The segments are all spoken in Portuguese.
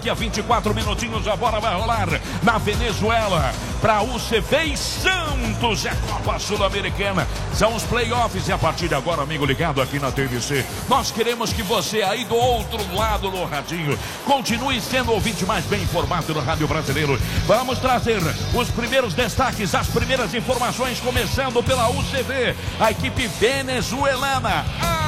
Daqui a 24 minutinhos a bola vai rolar na Venezuela para UCV e Santos. É Copa Sul-Americana. São os playoffs e a partir de agora, amigo ligado aqui na TVC, nós queremos que você aí do outro lado do radinho continue sendo o ouvinte mais bem informado do rádio brasileiro. Vamos trazer os primeiros destaques, as primeiras informações, começando pela UCV, a equipe venezuelana.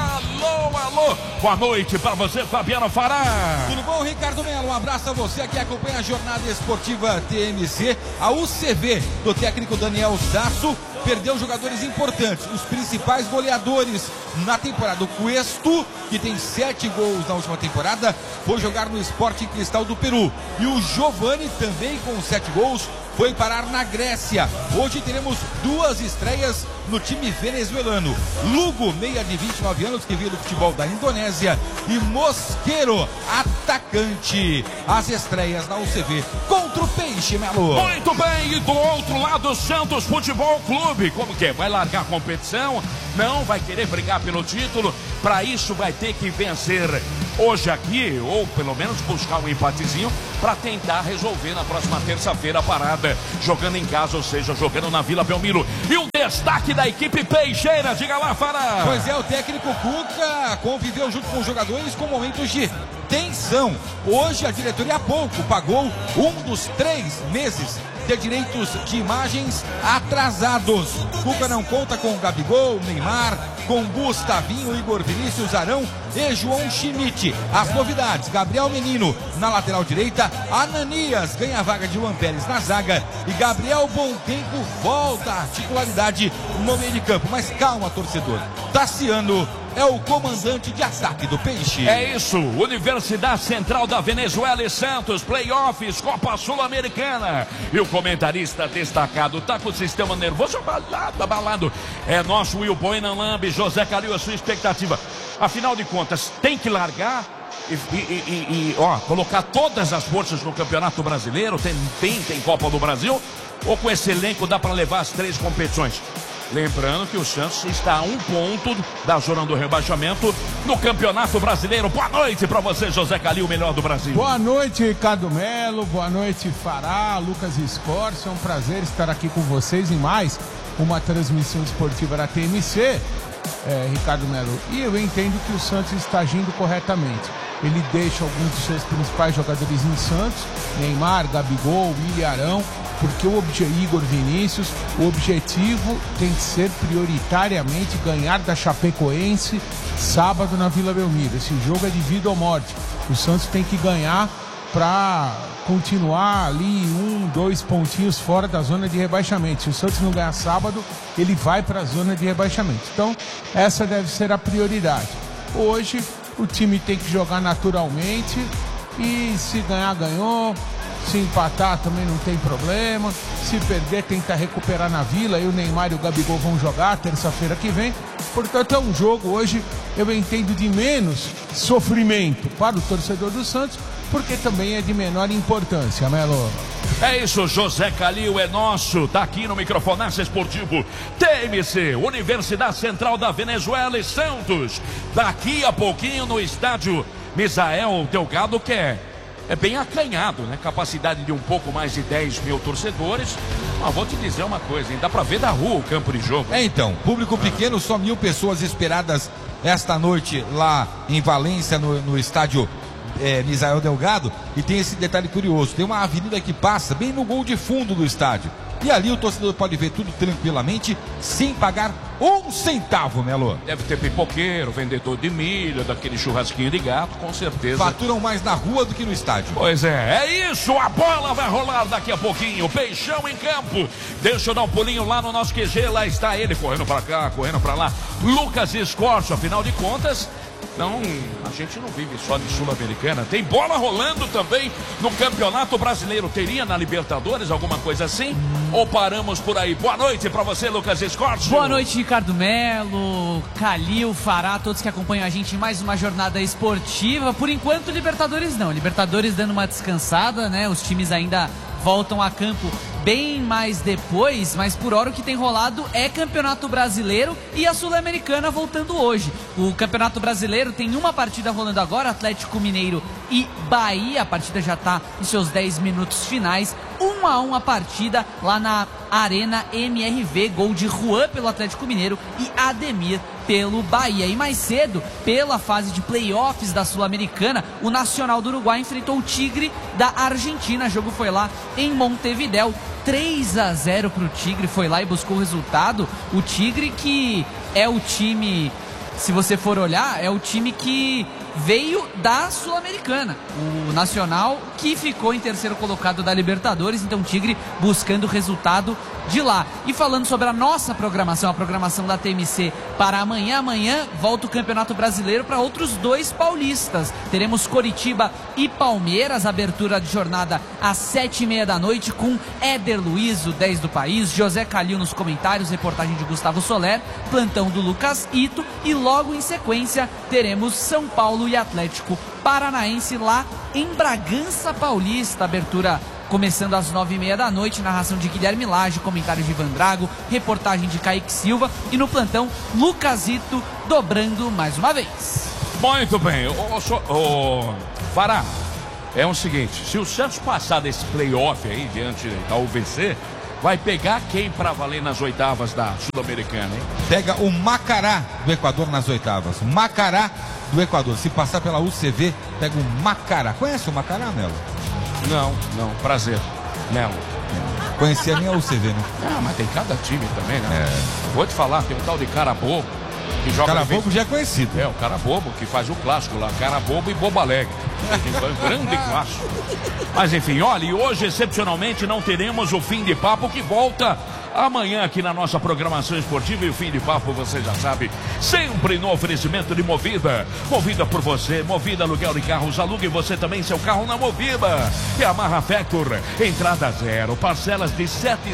Alô, alô, boa noite para você, Fabiano Fará. Tudo bom, Ricardo Melo? Um abraço a você que acompanha a jornada esportiva TMC. A UCV do técnico Daniel Sasso perdeu jogadores importantes, os principais goleadores na temporada. O Cuesto, que tem 7 gols na última temporada, foi jogar no Sporting Cristal do Peru. E o Giovani, também com 7 gols, foi parar na Grécia. Hoje teremos 2 estreias no time venezuelano. Lugo, meia de 29 anos, que veio do futebol da Indonésia, e Mosqueiro, atacante. As estreias na UCV contra o Peixe, Melo. Muito bem, e do outro lado, Santos Futebol Clube. Como que é? Vai largar a competição? Não, vai querer brigar pelo título. Para isso vai ter que vencer hoje aqui, ou pelo menos buscar um empatezinho para tentar resolver na próxima terça-feira a parada, jogando em casa, ou seja, jogando na Vila Belmiro. E o destaque da equipe peixeira, diga lá, Fará. Pois é, o técnico Cuca conviveu junto com os jogadores com momentos de tensão. Hoje a diretoria há pouco pagou um dos 3 meses de direitos de imagens atrasados. Cuca não conta com Gabigol, Neymar, com Gustavinho, Igor Vinícius, Arão e João Schmidt. As novidades: Gabriel Menino na lateral direita, Ananias ganha a vaga de Luan Pérez na zaga e Gabriel Bontempo volta à titularidade no meio de campo. Mas calma, torcedor, Tassiano é o comandante de ataque do Peixe. É isso, Universidade Central da Venezuela e Santos, playoffs, Copa Sul-Americana. E o comentarista destacado tá com o sistema nervoso abalado. É nosso Will Bueno Lambe, José Calil, a sua expectativa. Afinal de contas, tem que largar e colocar todas as forças no Campeonato Brasileiro, tem Copa do Brasil, ou com esse elenco dá para levar as 3 competições? Lembrando que o Santos está a 1 ponto da zona do rebaixamento no Campeonato Brasileiro. Boa noite para você, José Calil, o melhor do Brasil. Boa noite, Ricardo Melo. Boa noite, Fará, Lucas Scorcio. É um prazer estar aqui com vocês em mais uma transmissão esportiva da TMC, Ricardo Melo. E eu entendo que o Santos está agindo corretamente. Ele deixa alguns dos seus principais jogadores em Santos, Neymar, Gabigol, William Arão, porque Igor Vinícius, o objetivo tem que ser prioritariamente ganhar da Chapecoense sábado na Vila Belmiro. Esse jogo é de vida ou morte. O Santos tem que ganhar para continuar ali 1, 2 pontinhos fora da zona de rebaixamento. Se o Santos não ganhar sábado, ele vai para a zona de rebaixamento. Então, essa deve ser a prioridade. Hoje, o time tem que jogar naturalmente e se ganhar, ganhou. Se empatar também não tem problema. Se perder, tentar recuperar na Vila. E o Neymar e o Gabigol vão jogar terça-feira que vem. Portanto, é um jogo hoje, eu entendo, de menos sofrimento para o torcedor do Santos, porque também é de menor importância, Melo. É isso, José Calil é nosso, tá aqui no microfonaço esportivo TMC, Universidade Central da Venezuela e Santos. Daqui a pouquinho no estádio Misael Delgado, que é bem acanhado, né? Capacidade de um pouco mais de 10 mil torcedores. Mas vou te dizer uma coisa, hein? Dá pra ver da rua o campo de jogo. Então, público pequeno, só 1.000 pessoas esperadas esta noite lá em Valência, no estádio Misael Delgado. E tem esse detalhe curioso, tem uma avenida que passa bem no gol de fundo do estádio. E ali o torcedor pode ver tudo tranquilamente, sem pagar 1 centavo, Melo. Deve ter pipoqueiro, vendedor de milho, daquele churrasquinho de gato, com certeza. Faturam mais na rua do que no estádio. Pois é isso, a bola vai rolar daqui a pouquinho, Peixão em campo. Deixa eu dar um pulinho lá no nosso QG, lá está ele, correndo para cá, correndo para lá. Lucas Scorcio, afinal de contas, não, a gente não vive só de Sul-Americana, tem bola rolando também no Campeonato Brasileiro. Teria na Libertadores alguma coisa assim? Ou paramos por aí? Boa noite pra você, Lucas Scorcio. Boa noite, Ricardo Melo, Calil, Fará, todos que acompanham a gente em mais uma jornada esportiva. Por enquanto, Libertadores não. Libertadores dando uma descansada, né? Os times ainda voltam a campo bem mais depois, mas por hora o que tem rolado é Campeonato Brasileiro e a Sul-Americana voltando hoje. O Campeonato Brasileiro tem uma partida rolando agora, Atlético Mineiro e Bahia. A partida já está nos seus 10 minutos finais. 1-1 a partida lá na Arena MRV, gol de Juan pelo Atlético Mineiro e Ademir pelo Bahia. E mais cedo, pela fase de playoffs da Sul-Americana, o Nacional do Uruguai enfrentou o Tigre da Argentina. O jogo foi lá em Montevidéu, 3-0 para o Tigre, foi lá e buscou o resultado. O Tigre, que é o time, se você for olhar, é o time que veio da Sul-Americana. O Nacional que ficou em terceiro colocado da Libertadores, então o Tigre buscando o resultado de lá. E falando sobre a nossa programação, a programação da TMC para amanhã volta o Campeonato Brasileiro para outros 2 paulistas. Teremos Coritiba e Palmeiras, abertura de jornada às 7h30 da noite com Éder Luiz, o 10 do país, José Calil nos comentários, reportagem de Gustavo Soler, plantão do Lucas Ito, e logo em sequência teremos São Paulo e Atlético Paranaense lá em Bragança Paulista, abertura começando às 9h30 da noite, narração de Guilherme Lage, comentários de Ivan Drago, reportagem de Kaique Silva e no plantão Lucasito dobrando mais uma vez. Muito bem, Fará, é o seguinte, se o Santos passar desse playoff aí diante da UVC, vai pegar quem pra valer nas oitavas da Sul-Americana, hein? Pega o Macará do Equador nas oitavas. Macará do Equador. Se passar pela UCV, pega o Macará. Conhece o Macará, Melo? Não, prazer, Melo. Conheci a minha UCV, né? Ah, mas tem cada time também, né? Vou te falar, tem um tal de cara bobo que joga. Cara bobo já é conhecido. É, o cara bobo que faz o clássico lá, cara bobo e bobo alegre. Grande clássico. Mas enfim, olha, e hoje excepcionalmente não teremos o Fim de Papo, que volta amanhã aqui na nossa programação esportiva. E o Fim de Papo, você já sabe, sempre no oferecimento de Movida. Movida por você, Movida aluguel de carros, alugue você também seu carro na Movida. E a Marra Factor, entrada zero, parcelas de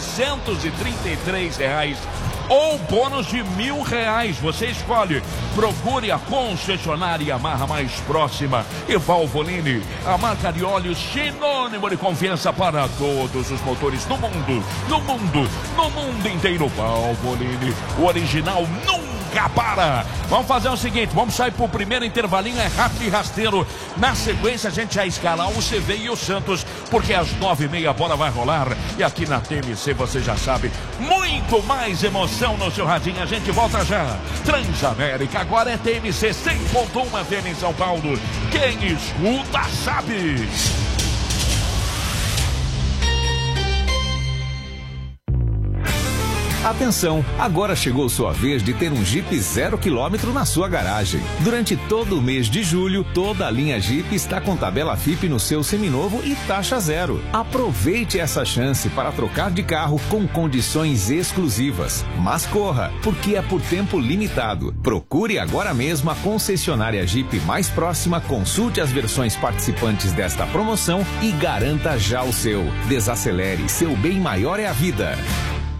R$733 ou bônus de R$1.000. Você escolhe. Procure a concessionária Yamaha mais próxima. E Valvoline, a marca de óleos sinônimo de confiança para todos os motores do mundo. No mundo inteiro. Valvoline, o original nunca para. Vamos fazer o seguinte, vamos sair pro primeiro intervalinho, é rápido e rasteiro. Na sequência a gente vai escalar o CV e o Santos, porque às 9h30 a bola vai rolar. E aqui na TMC você já sabe, muito mais emoção no seu radinho. A gente volta já. Transamérica, agora é TMC 100.1 FM em São Paulo. Quem escuta sabe. Atenção, agora chegou sua vez de ter um Jeep 0 km na sua garagem. Durante todo o mês de julho, toda a linha Jeep está com tabela FIP no seu seminovo e taxa zero. Aproveite essa chance para trocar de carro com condições exclusivas. Mas corra, porque é por tempo limitado. Procure agora mesmo a concessionária Jeep mais próxima, consulte as versões participantes desta promoção e garanta já o seu. Desacelere, seu bem maior é a vida.